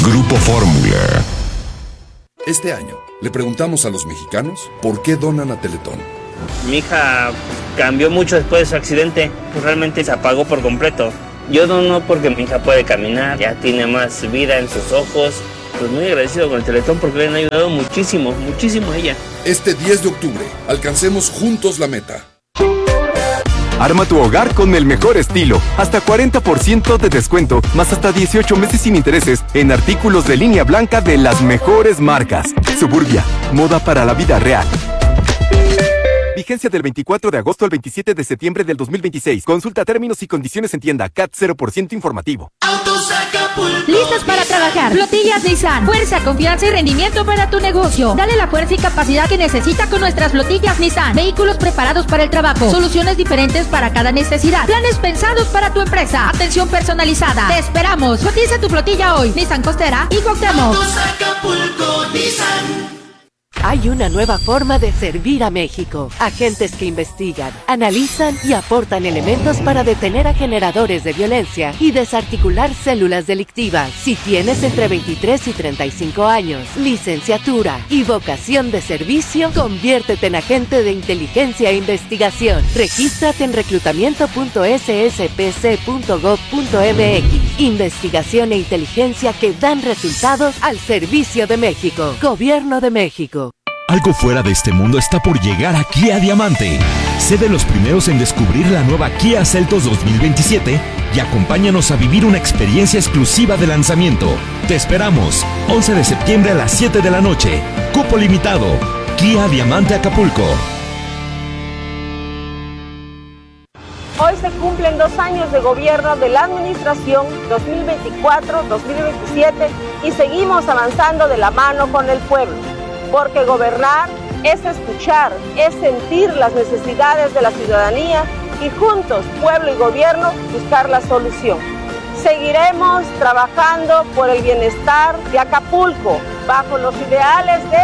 Grupo Fórmula. Este año le preguntamos a los mexicanos por qué donan a Teletón. Mi hija cambió mucho después de su accidente, pues realmente se apagó por completo. Yo dono porque mi hija puede caminar, ya tiene más vida en sus ojos. Pues muy agradecido con el Teletón porque le han ayudado muchísimo, muchísimo a ella. Este 10 de octubre, alcancemos juntos la meta. Arma tu hogar con el mejor estilo. Hasta 40% de descuento, más hasta 18 meses sin intereses en artículos de línea blanca de las mejores marcas. Suburbia, moda para la vida real. Vigencia del 24 de agosto al 27 de septiembre del 2026. Consulta términos y condiciones en tienda. CAT 0% informativo. Autos Acapulco. Listos para trabajar. Flotillas Nissan. Fuerza, confianza y rendimiento para tu negocio. Dale la fuerza y capacidad que necesita con nuestras flotillas Nissan. Vehículos preparados para el trabajo. Soluciones diferentes para cada necesidad. Planes pensados para tu empresa. Atención personalizada. Te esperamos. Cotiza tu flotilla hoy. Nissan Costera y Cuauhtémoc. Autos Acapulco Nissan. Hay una nueva forma de servir a México. Agentes que investigan, analizan y aportan elementos para detener a generadores de violencia y desarticular células delictivas. Si tienes entre 23 y 35 años, licenciatura y vocación de servicio, conviértete en agente de inteligencia e investigación. Regístrate en reclutamiento.sspc.gov.mx. Investigación e inteligencia que dan resultados al servicio de México. Gobierno de México. Algo fuera de este mundo está por llegar a Kia Diamante. Sé de los primeros en descubrir la nueva Kia Seltos 2027 y acompáñanos a vivir una experiencia exclusiva de lanzamiento. Te esperamos, 11 de septiembre a las 7 de la noche. Cupo limitado. Kia Diamante Acapulco. Hoy se cumplen 2 años de gobierno de la administración 2024-2027 y seguimos avanzando de la mano con el pueblo. Porque gobernar es escuchar, es sentir las necesidades de la ciudadanía y juntos, pueblo y gobierno, buscar la solución. Seguiremos trabajando por el bienestar de Acapulco, bajo los ideales de...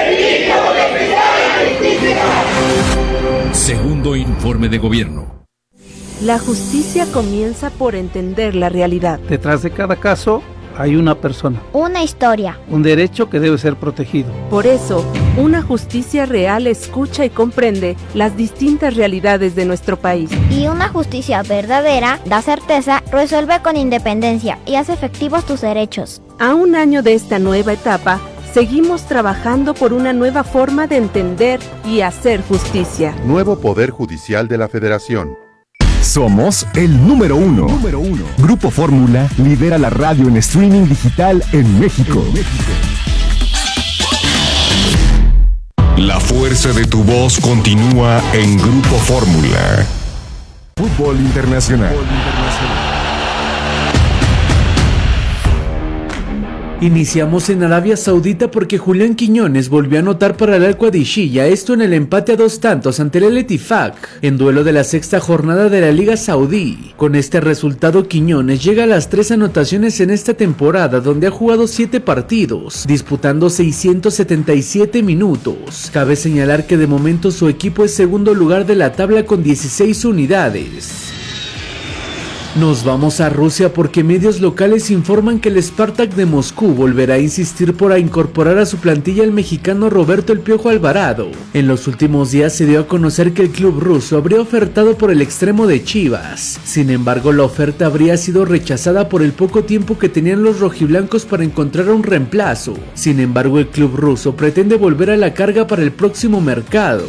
Segundo informe de gobierno. La justicia comienza por entender la realidad. Detrás de cada caso hay una persona, una historia, un derecho que debe ser protegido. Por eso, una justicia real escucha y comprende las distintas realidades de nuestro país. Y una justicia verdadera da certeza, resuelve con independencia y hace efectivos tus derechos. A un año de esta nueva etapa, seguimos trabajando por una nueva forma de entender y hacer justicia. Nuevo Poder Judicial de la Federación. Somos el número uno. Grupo Fórmula lidera la radio en streaming digital en México. La fuerza de tu voz continúa en Grupo Fórmula. Fútbol Internacional. Iniciamos en Arabia Saudita porque Julián Quiñones volvió a anotar para el Al-Qadisiyah, esto en el empate a 2 tantos ante el El-Ettifaq, en duelo de la 6ª jornada de la Liga Saudí. Con este resultado, Quiñones llega a las 3 anotaciones en esta temporada, donde ha jugado 7 partidos, disputando 677 minutos. Cabe señalar que de momento su equipo es segundo lugar de la tabla con 16 unidades. Nos vamos a Rusia porque medios locales informan que el Spartak de Moscú volverá a insistir por incorporar a su plantilla al mexicano Roberto El Piojo Alvarado. En los últimos días se dio a conocer que el club ruso habría ofertado por el extremo de Chivas. Sin embargo, la oferta habría sido rechazada por el poco tiempo que tenían los rojiblancos para encontrar un reemplazo. Sin embargo, el club ruso pretende volver a la carga para el próximo mercado.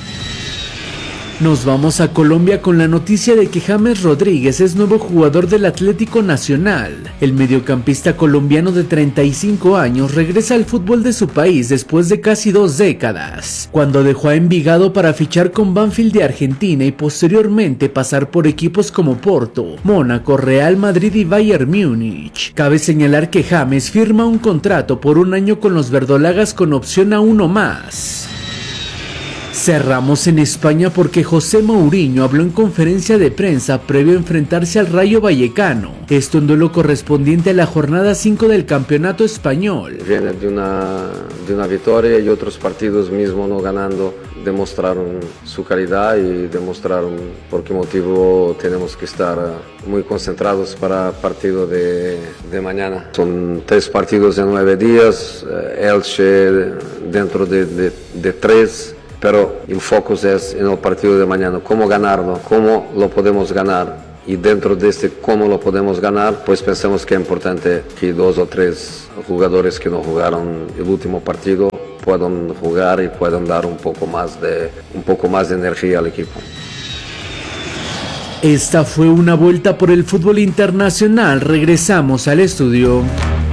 Nos vamos a Colombia con la noticia de que James Rodríguez es nuevo jugador del Atlético Nacional. El mediocampista colombiano de 35 años regresa al fútbol de su país después de casi 2 décadas, cuando dejó a Envigado para fichar con Banfield de Argentina y posteriormente pasar por equipos como Porto, Mónaco, Real Madrid y Bayern Múnich. Cabe señalar que James firma un contrato por 1 año con los verdolagas con opción a 1 más. Cerramos en España porque José Mourinho habló en conferencia de prensa previo a enfrentarse al Rayo Vallecano, esto en duelo correspondiente a la jornada 5 del campeonato español. Viene de una victoria y otros partidos mismo no ganando demostraron su calidad y demostraron por qué motivo tenemos que estar muy concentrados para el partido de mañana. Son 3 partidos en 9 días, Elche dentro de 3, pero el foco es en el partido de mañana, cómo ganarlo, cómo lo podemos ganar. Y dentro de este cómo lo podemos ganar, pues pensamos que es importante que 2 o 3 jugadores que no jugaron el último partido puedan jugar y puedan dar un poco más de energía al equipo. Esta fue una vuelta por el fútbol internacional. Regresamos al estudio.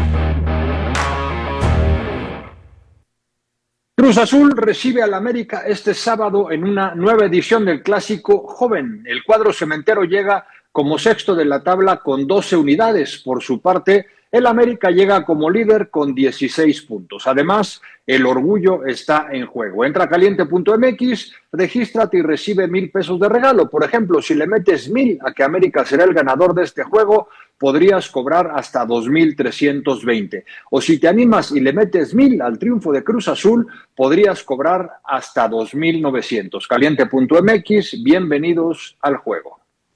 Cruz Azul recibe al América este sábado en una nueva edición del Clásico Joven. El cuadro cementero llega como sexto de la tabla con 12 unidades. Por su parte, el América llega como líder con 16 puntos. Además, el orgullo está en juego. Entra a caliente.mx, regístrate y recibe 1,000 pesos de regalo. Por ejemplo, si le metes 1,000 a que América será el ganador de este juego, podrías cobrar hasta 2,320. O si te animas y le metes 1,000 al triunfo de Cruz Azul, podrías cobrar hasta 2,900. Caliente.mx, bienvenidos al juego.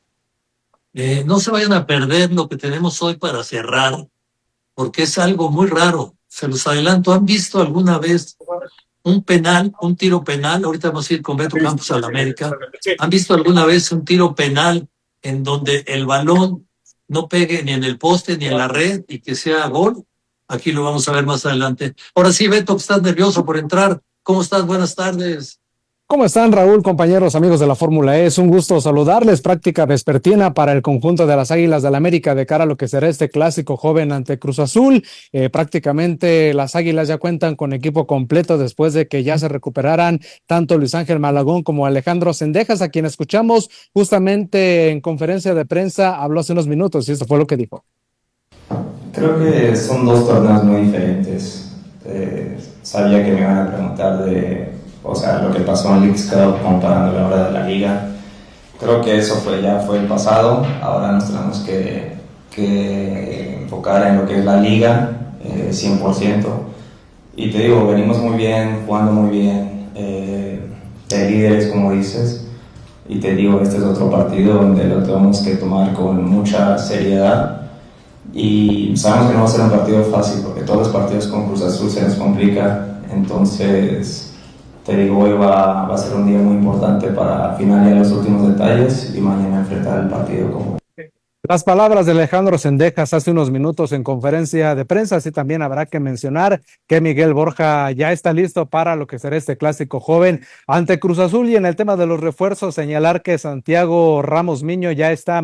No se vayan a perder lo que tenemos hoy para cerrar, porque es algo muy raro. Se los adelanto. ¿Han visto alguna vez un tiro penal? Ahorita vamos a ir con Beto Campos al América. ¿Han visto alguna vez un tiro penal en donde el balón no pegue ni en el poste ni en la red y que sea gol? Aquí lo vamos a ver más adelante. Ahora sí, Beto, que estás nervioso por entrar. ¿Cómo estás? Buenas tardes. ¿Cómo están, Raúl, compañeros, amigos de la Fórmula E? Es un gusto saludarles. Práctica vespertina para el conjunto de las Águilas del América de cara a lo que será este clásico joven ante Cruz Azul. Prácticamente las Águilas ya cuentan con equipo completo después de que ya se recuperaran tanto Luis Ángel Malagón como Alejandro Zendejas, a quien escuchamos justamente en conferencia de prensa. Habló hace unos minutos y esto fue lo que dijo. Creo que son 2 torneos muy diferentes. Sabía que me iban a preguntar lo que pasó en Leagues Cup comparando la hora de la liga. Creo que eso fue el pasado. Ahora nos tenemos que enfocar en lo que es la liga 100%. Y te digo, venimos muy bien, jugando muy bien, de líderes como dices. Y te digo, este es otro partido donde lo tenemos que tomar con mucha seriedad. Y sabemos que no va a ser un partido fácil porque todos los partidos con Cruz Azul se nos complica. Entonces, te digo, hoy va a ser un día muy importante para finalizar los últimos detalles y mañana enfrentar el partido como... Las palabras de Alejandro Zendejas hace unos minutos en conferencia de prensa. Así también habrá que mencionar que Miguel Borja ya está listo para lo que será este clásico joven ante Cruz Azul. Y en el tema de los refuerzos, señalar que Santiago Ramos Mingo ya está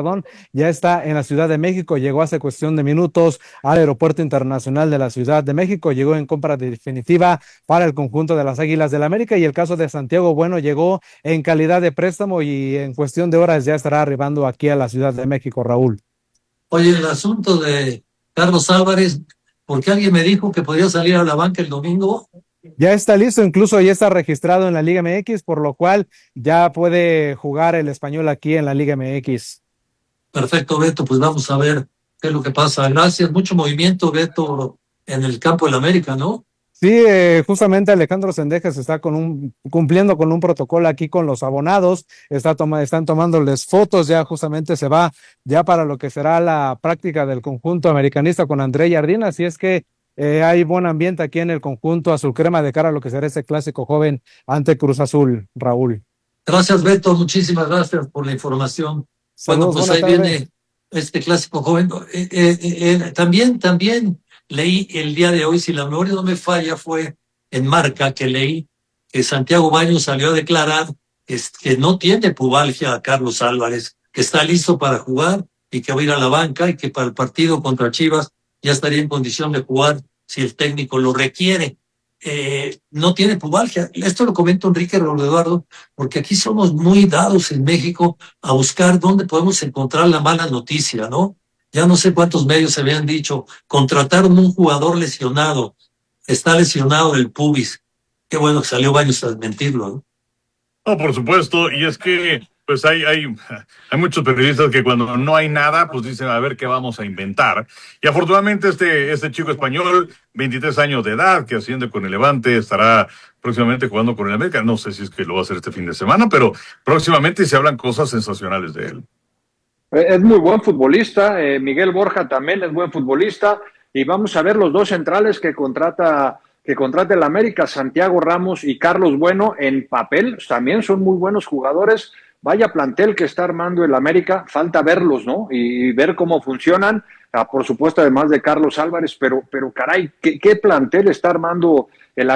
en la Ciudad de México. Llegó hace cuestión de minutos al Aeropuerto Internacional de la Ciudad de México. Llegó en compra definitiva para el conjunto de las Águilas del América. Y el caso de Santiago, bueno, llegó en calidad de préstamo y en cuestión de horas ya estará arribando aquí a la Ciudad de México. Raúl. Oye, el asunto de Carlos Álvarez, porque alguien me dijo que podía salir a la banca el domingo. Ya está listo, incluso ya está registrado en la Liga MX, por lo cual ya puede jugar el español aquí en la Liga MX. Perfecto, Beto, pues vamos a ver qué es lo que pasa. Gracias, mucho movimiento, Beto, en el campo del América, ¿no? Sí, justamente Alejandro Zendejas está cumpliendo con un protocolo aquí con los abonados, están tomándoles fotos, ya justamente se va ya para lo que será la práctica del conjunto americanista con André Jardín, así es que hay buen ambiente aquí en el conjunto azul crema de cara a lo que será ese clásico joven ante Cruz Azul, Raúl. Gracias, Beto, muchísimas gracias por la información. Saludos, bueno, pues ahí viene este clásico joven. También leí el día de hoy, si la memoria no me falla, fue en Marca que leí que Santiago Baños salió a declarar que no tiene pubalgia a Carlos Álvarez, que está listo para jugar y que va a ir a la banca y que para el partido contra Chivas ya estaría en condición de jugar si el técnico lo requiere. No tiene pubalgia. Esto lo comento Enrique Raúl Eduardo, porque aquí somos muy dados en México a buscar dónde podemos encontrar la mala noticia, ¿no? Ya no sé cuántos medios se habían dicho, contrataron un jugador lesionado, está lesionado el pubis. Qué bueno que salió Baños a desmentirlo, ¿no? No, por supuesto, y es que Pues hay muchos periodistas que cuando no hay nada, pues dicen a ver qué vamos a inventar. Y afortunadamente este chico español, 23 años de edad, que asciende con el Levante, estará próximamente jugando con el América. No sé si es que lo va a hacer este fin de semana, pero próximamente se hablan cosas sensacionales de él. Es muy buen futbolista, Miguel Borja también es buen futbolista, y vamos a ver los dos centrales que contrata el América, Santiago Ramos y Carlos Bueno, en papel también son muy buenos jugadores. Vaya plantel que está armando el América, falta verlos, ¿no? Y ver cómo funcionan, por supuesto, además de Carlos Álvarez, pero caray, ¿qué plantel está armando el